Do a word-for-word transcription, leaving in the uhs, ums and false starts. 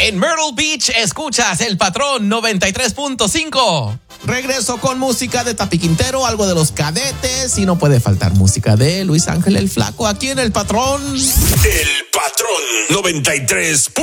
En Myrtle Beach escuchas El Patrón noventa y tres punto cinco. Regreso con música de Tapi Quintero, algo de Los Cadetes y no puede faltar música de Luis Ángel el Flaco aquí en El Patrón. El Patrón noventa y tres.